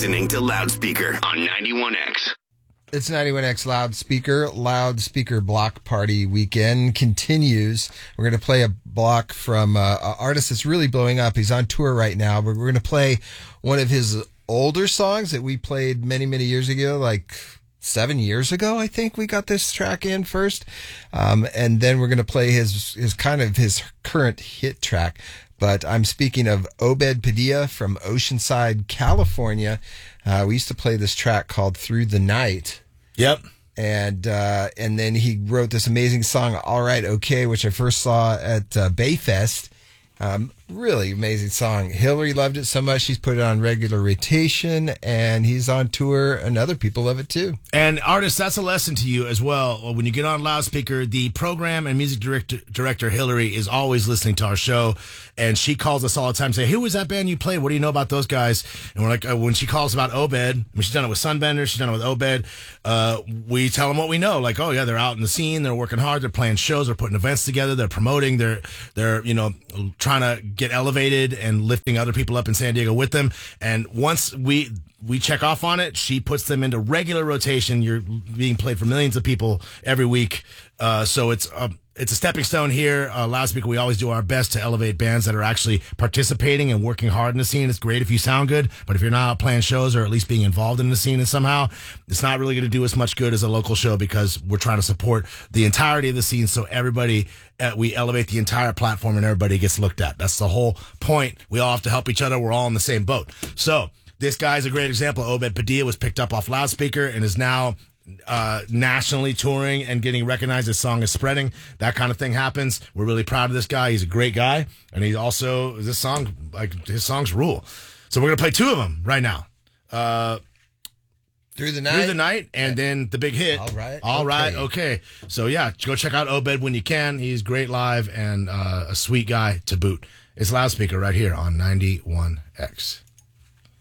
listening to Loudspeaker on 91X. It's 91X Loudspeaker Block Party Weekend continues. We're going to play a block from an artist that's really blowing up. He's on tour right now, but we're going to play one of his older songs that we played many, many years ago, like 7 years ago, I think we got this track in first. And then we're going to play his current hit track. But I'm speaking of Obed Padilla from Oceanside, California. We used to play this track called Through the Night. Yep. And then he wrote this amazing song, All Right, Okay, which I first saw at Bayfest. Really amazing song. Hillary loved it so much she's put it on regular rotation, and he's on tour, and other people love it too. And artists, that's a lesson to you as well. When you get on Loudspeaker, the program and music director Hillary is always listening to our show, and she calls us all the time, say, "Who was that band you played? What do you know about those guys?" And we're like, when she calls about Obed, I mean, she's done it with Sunbender, she's done it with Obed. We tell them what we know, like, oh yeah, they're out in the scene, they're working hard, they're playing shows, they're putting events together, they're promoting, they're trying to get elevated and lifting other people up in San Diego with them. And once we check off on it, she puts them into regular rotation. You're being played for millions of people every week. So it's a stepping stone here. Loudspeaker, we always do our best to elevate bands that are actually participating and working hard in the scene. It's great if you sound good, but if you're not out playing shows or at least being involved in the scene and somehow, it's not really going to do us much good as a local show, because we're trying to support the entirety of the scene, so everybody, we elevate the entire platform and everybody gets looked at. That's the whole point. We all have to help each other. We're all in the same boat. So this guy's a great example. Obed Padilla was picked up off Loudspeaker and is now nationally touring and getting recognized. His song is spreading. That kind of thing happens. We're really proud of this guy. He's a great guy, and he also, his songs rule. So we're gonna play two of them right now. Through the Night, and then the big hit. All right, okay. So yeah, go check out Obed when you can. He's great live and a sweet guy to boot. It's Loudspeaker right here on 91X.